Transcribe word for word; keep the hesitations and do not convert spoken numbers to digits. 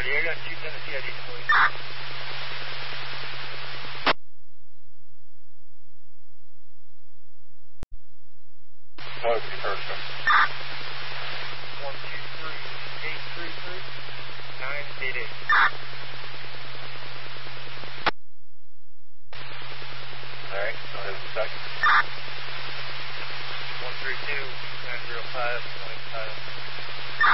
ready. I got two Tennessee I Ds for you. What was the first one? one two three eight three three nine eight eight.